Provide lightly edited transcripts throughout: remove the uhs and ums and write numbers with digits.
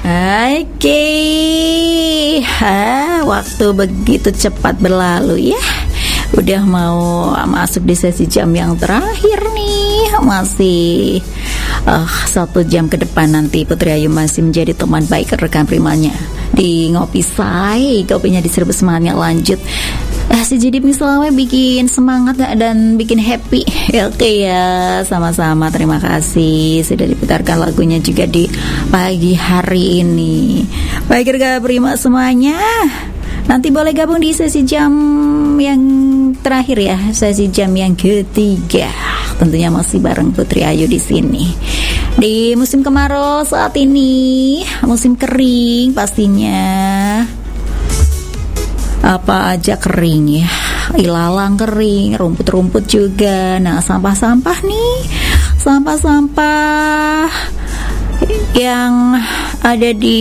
Oke, waktu begitu cepat berlalu ya. Udah mau masuk di sesi jam yang terakhir nih. Masih 1 jam ke depan nanti Putri Ayu masih menjadi teman baik rekan primanya di Ngopi Say. Kopinya diserbu semangatnya lanjut. Si jadi misalnya bikin semangat dan bikin happy. Oke ya, sama-sama. Terima kasih sudah diputarkan lagunya juga di pagi hari ini. Baik rekan prima semuanya, nanti boleh gabung di sesi jam yang terakhir ya, sesi jam yang ketiga. Tentunya masih bareng Putri Ayu di sini. Di musim kemarau saat ini, musim kering pastinya. Apa aja kering ya, ilalang kering, rumput-rumput juga. Nah, sampah-sampah nih, sampah-sampah yang ada di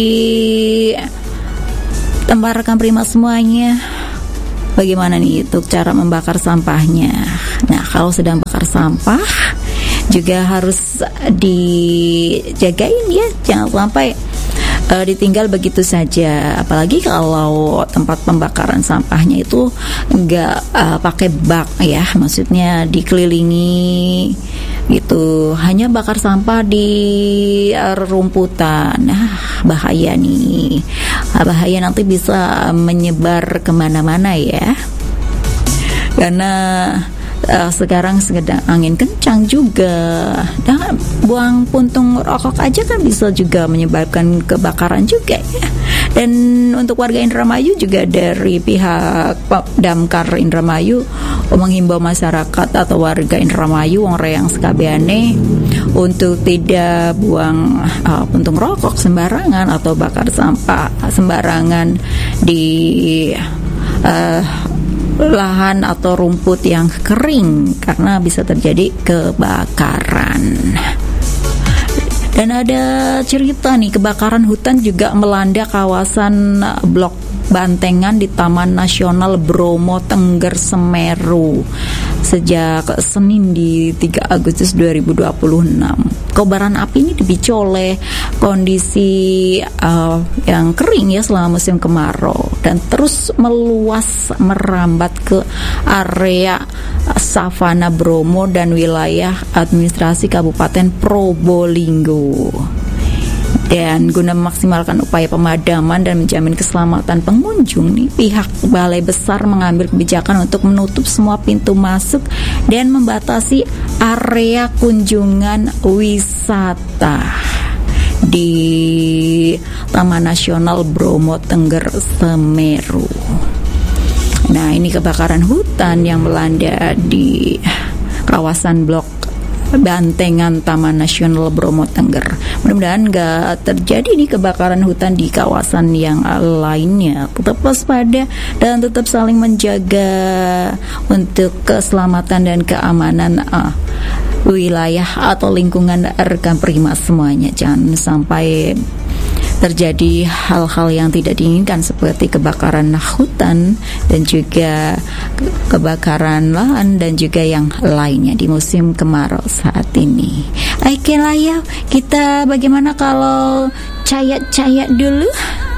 tempat rekan prima semuanya, bagaimana nih untuk cara membakar sampahnya. Nah, kalau sedang bakar sampah juga harus dijagain ya, jangan sampai ditinggal begitu saja. Apalagi kalau tempat pembakaran sampahnya itu nggak pakai bak ya, maksudnya dikelilingi gitu, hanya bakar sampah di rumputan. Bahaya nih, bahaya, nanti bisa menyebar kemana-mana ya, karena sekarang sedang angin kencang juga. Dan buang puntung rokok aja kan bisa juga menyebabkan kebakaran juga ya. Dan untuk warga Indramayu juga dari pihak Damkar Indramayu menghimbau masyarakat atau warga Indramayu wong reang sekabeane untuk tidak buang puntung rokok sembarangan atau bakar sampah sembarangan di lahan atau rumput yang kering, karena bisa terjadi kebakaran. Dan ada cerita nih, kebakaran hutan juga melanda kawasan Blok Bantengan di Taman Nasional Bromo Tengger Semeru sejak Senin di 3 Agustus 2026. Kobaran api ini dipicu oleh kondisi yang kering ya selama musim kemarau, dan terus meluas merambat ke area Savana Bromo dan wilayah administrasi Kabupaten Probolinggo. Dan guna memaksimalkan upaya pemadaman dan menjamin keselamatan pengunjung nih, pihak Balai Besar mengambil kebijakan untuk menutup semua pintu masuk dan membatasi area kunjungan wisata di Taman Nasional Bromo Tengger Semeru. Nah, ini kebakaran hutan yang melanda di kawasan Blok Bantengan Taman Nasional Bromo Tengger. Mudah-mudahan gak terjadi nih kebakaran hutan di kawasan yang lainnya. Tetap waspada dan tetap saling menjaga untuk keselamatan dan keamanan wilayah atau lingkungan rekan prima semuanya. Jangan sampai terjadi hal-hal yang tidak diinginkan seperti kebakaran hutan dan juga kebakaran lahan dan juga yang lainnya di musim kemarau saat ini. Oke lah ya, kita bagaimana kalau cayat-cayat dulu?